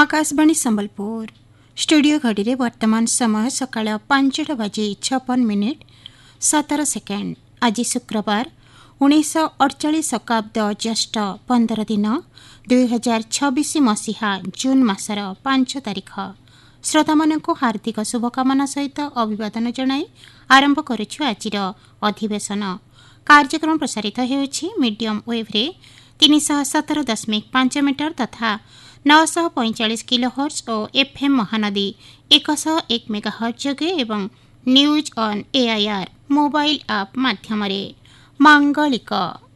Akashvani Sambalpur studio घड़ी रे वर्तमान समय सकाळ 5:56 17 सेकेंड। आज शुक्रवार 1948 शताब्द ज्येष्ठ 15 दिन 2026 मसीहा जून मासर 5 तारिख। श्रोता मानक हार्दिक शुभकामना सहित अभिवादन जनाई आरंभ करुछु आजिर अधिवेशन। कार्यक्रम प्रसारित हेउछि मीडियम वेव रे 317.5 मीटर तथा 945 किलोहर्ट्ज और एफएम महानदी 101 मेगाहर्ट्ज जगे एवं news on AIR mobile app माध्यम रे मांगलिक